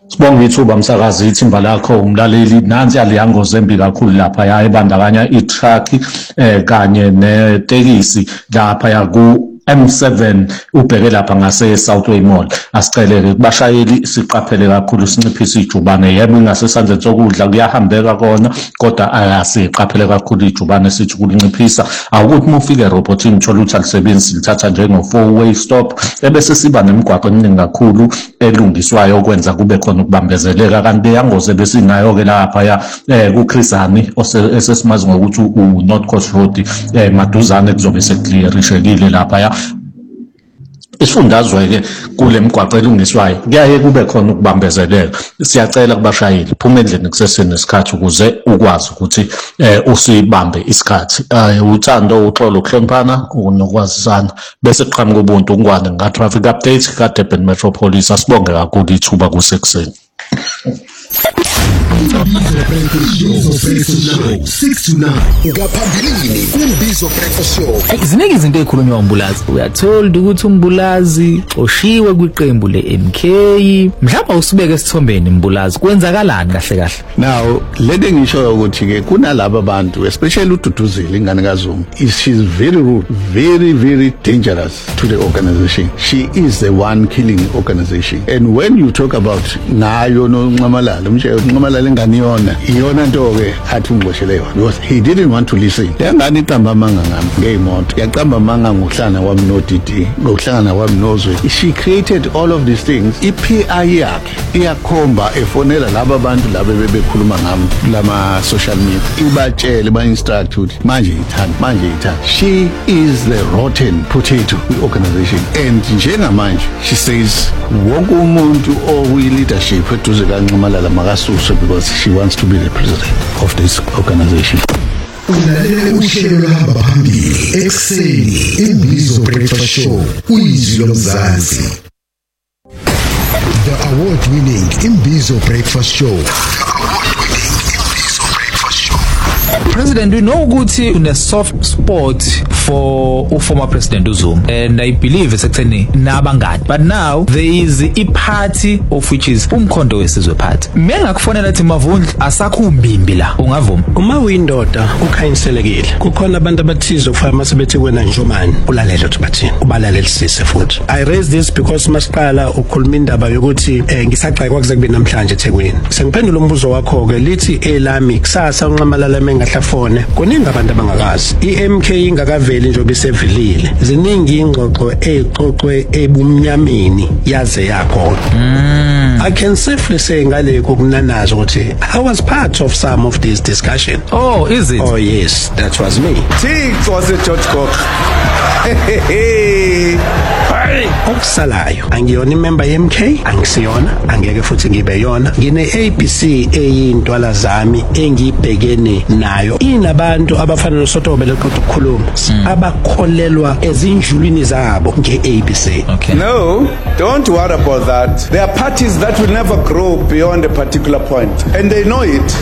Sibonga ithuba msakazi ithimba lakho umlaleli nansi aliyangozi embi kakhulu lapha ya ebandakanya i-truck kanye netekisi lapha ya ku M7 ubheke lapha ngase Southway Mall. Asiceleke kubashayeli siqaphele kakhulu sinciphise ijubane. Yebo ingase sandle sokudla kuyahambeka kona kodwa asiqaphele kakhulu ijubane sithi kulinciphisa. Awukuthi mufike erobothini uthola ukuthi alisebenzi lithatha njengo four-way stop ebese siba nemigwaqo eminingi kakhulu elungiswayo okwenza kube khona ukubambezeleka kanti leyangoze besinayo ke lapha ya kuChrisani esesimazi ngokuthi uNorth Coast Road maduzane kuzobe sekclearishekile lapha ya isifundazwe-ke kule migwaqo elungiswayo kuyaye kube khona ukubambezeleka. Siyacela kubashayeli phuma endlini kusesenesikhathi ukuze ukwazi ukuthi usibambe isikhathi. Uthando, uxolo, ukuhloniphana nokwazisana bese kuqhamuka ubuntu ngwane nga-traffic update ka-Durban Metro Police. Asibonge kakhulu ithuba kusekuseni. Ngaphambilini kuMbizo Breakfast Show. Ziningi izinto ezikhulunywa uMbulazi. Uyathola ukuthi uMbulazi oshiwe kwiqembu leMK. Mhlawumbe usibeke esithombeni uMbulazi. Kwenzakalani kahle kahle? Now, lede ngisho ukuthi ke kunalabo abantu especially uDuduzile ingane kaZuma. She's very rude, very dangerous to the organization. She is the one killing organization. And when you talk about nayo noNcamalala, uNcamalala ingane iyona nto ke athi ungiboshele yona because he didn't want to listen. Lengane iqamba amanga ngami ngeimoto. Yaqamba amanga ngokuhlana kwami noDD, ngokuhlangana kwami noZwe. She created all of these things. iPI yakhe iyakhomba efonela laba bantu laba bebekhuluma ngami lama social media. Ibatshele ba instruct ukuthi manje ithanda. She is the rotten potato organization. And njengamanje she says wonke umuntu oyi-leadership eduze kaNcamalala makasuswe because she wants to be the president of this organization. Ulalele uhlelo lohamba phambili ekseni iMbizo Breakfast Show uyizwi lomzansi. The award-winning iMbizo Breakfast Show. President, we know ukuthi une soft spot for former President uZuma, and I believe it's actually nabangani. But now there is a party of which is umkhondo wesizwe party. Mina kufonela ukuthi Mavundla asakho umbimbi la ungavuma. Uma uyindoda ukhanyiseleekile kukhona abantu abathize ukufana masebethi wena Njomani ulalele ukuthi bathini ubalelisise futhi. I raise this because masiqala ukhuluma indaba yokuthi ngisaqhayi kwakuze kube namhlanje eThekwini. Sengiphendula umbuzo wakho ke lithi elami kusasa uNcamalala mengahlafone kuningi abantu abangakazi. iMK ingakaveli njengoba isevilile. Ziningi ingxoxo exoxwe ebumnyameni yaze yakho. I can safely say ngale kokunanaza ukuthi I was part of some of this discussion. Oh, is it? Oh yes, that was me. It was a George Cook. Okusalayo angiyona imember yeMK, angisiyona, angeke futhi ngibe yona. Ngine ABC eyintwala zami engibhekene nayo. Inabantu abafana noSotobe leqoqa ukukhuluma abakholelwa ezinjulwini zabo ngeABC. Okay. No, don't worry about that. There are parties that will never grow beyond a particular point, and they know it.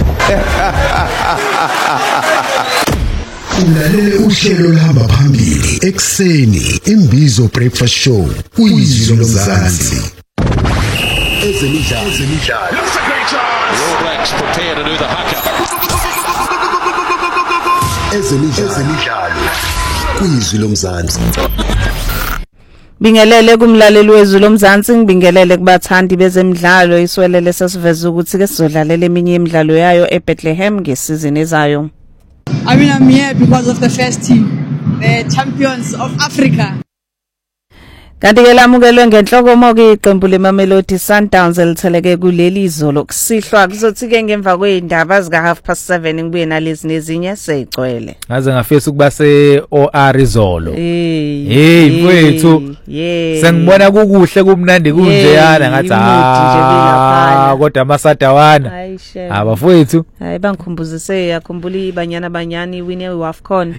Ulalele uhlelo lohamba phambili ekseni iMbizo Breakfast Show uyizwi lomzansi. Ezemidlalo. Looks a great chance. All Blacks prepare to do the haka. Ezemidlalo. Uyizwi lomzansi. Bingelele kumlaleli wezwi lomzansi, ngibingelele kubathandi bezemidlalo. Iswelele sesiveza ukuthi ke sizodlalela eminye imidlalo yayo eBethlehem ngesizini ezayo. I mean, I'm here because of the first team, the champions of Africa. Kanti ke lamukelwe ngenhloko moke iqembu leMamelodi Sundowns elitheleke kuleli izolo kusihlwa kuzothi ke ngemva kweindaba zika 7:30 ngibuye nalezi nezinye seyigcwele. Ngaze ngafisa ukuba se-OR izolo. Hey mfethu. Sengibona kukuhle kumnandi kunje yana ngathi kodwa amasadawana. Abafowethu. Hayi bangikhumbuzise yakhumbula ibanyana wine weAfcon.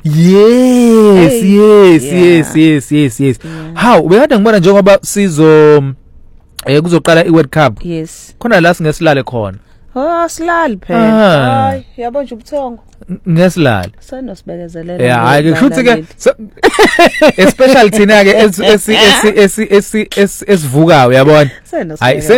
Yes. How bekade ngibona njengoba sizo kuzoqala iWorld Cup. Yes. Khona la singesilale khona. Oh silali phela. Hayi yabo nje ubuthongo. Ngesilali. Sanosibekezelela. Hayi kushuthi ke especially thina ke esivukayo uyabona. Hayi